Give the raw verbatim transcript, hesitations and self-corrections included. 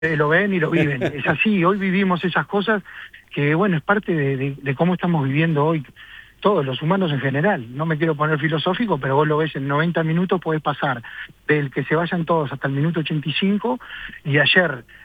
Eh, lo ven y lo viven. Es así, hoy vivimos esas cosas que, bueno, es parte de, de, de cómo estamos viviendo hoy todos los humanos en general. No me quiero poner filosófico, pero vos lo ves, en noventa minutos podés pasar del que se vayan todos hasta el minuto ochenta y cinco, y ayer